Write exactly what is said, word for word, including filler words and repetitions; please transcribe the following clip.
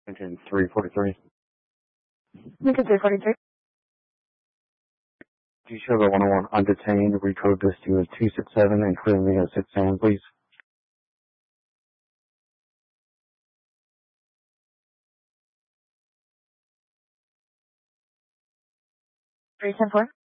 Engine three forty-three. Lincoln three forty-three. Do you show the one oh one undetained? Recode this to a two six seven and clear me a six seven, please. three ten four.